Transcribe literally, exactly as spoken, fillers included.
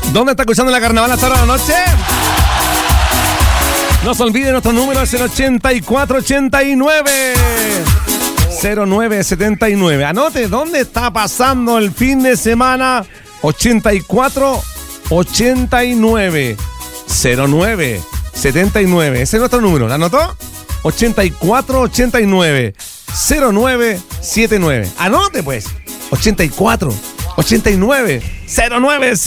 ¿Dónde está escuchando la Carnaval hasta ahora de la noche? No se olviden, nuestro número es el ochenta y cuatro ochenta y nueve cero nueve setenta y nueve. Anote, ¿dónde está pasando el fin de semana? ochenta y cuatro ochenta y nueve cero nueve setenta y nueve. Ese es nuestro número, ¿la anotó? ochenta y cuatro ochenta y nueve cero nueve setenta y nueve. Anote pues, ochenta y cuatro ochenta y nueve cero nueve